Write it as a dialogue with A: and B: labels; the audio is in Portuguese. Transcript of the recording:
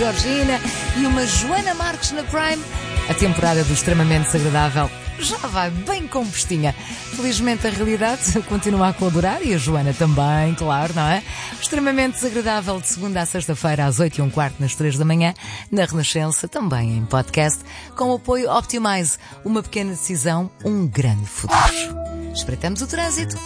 A: Georgina e uma Joana Marques na Prime. A temporada do Extremamente Desagradável já vai bem com postinha. Felizmente a realidade continua a colaborar e a Joana também, claro, não é? Extremamente Desagradável de segunda a sexta-feira às 8h15 nas 3 da manhã, na Renascença, também em podcast, com o apoio Optimize. Uma pequena decisão, um grande futuro. Espreitamos o trânsito.